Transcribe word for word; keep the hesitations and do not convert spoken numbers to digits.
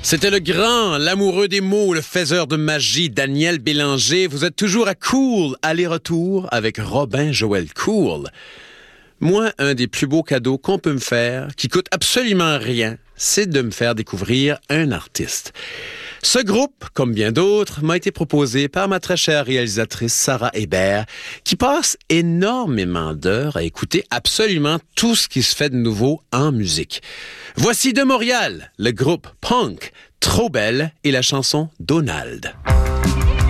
C'était le grand, l'amoureux des mots, le faiseur de magie, Daniel Bélanger. Vous êtes toujours à Cool, aller-retour avec Robin Joël Cool. Moi, un des plus beaux cadeaux qu'on peut me faire, qui coûte absolument rien, c'est de me faire découvrir un artiste. Ce groupe, comme bien d'autres, m'a été proposé par ma très chère réalisatrice Sarah Hébert, qui passe énormément d'heures à écouter absolument tout ce qui se fait de nouveau en musique. Voici de Montréal, le groupe punk Trop Belle et la chanson Donald.